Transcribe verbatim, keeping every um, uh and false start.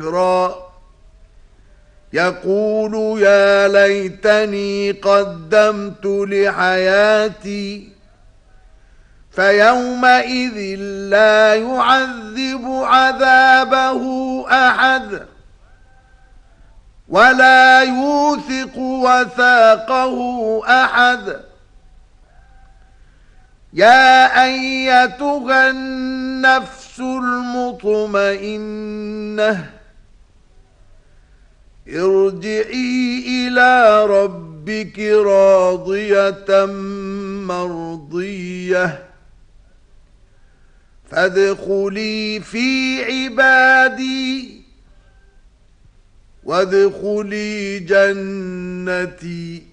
يقول يا ليتني قدمت لحياتي فيومئذ لا يعذب عذابه أحد ولا يوثق وثاقه أحد. يا أيتها النفس المطمئنة ارجعي إلى ربك راضية مرضية فادخلي في عبادي وادخلي جنتي.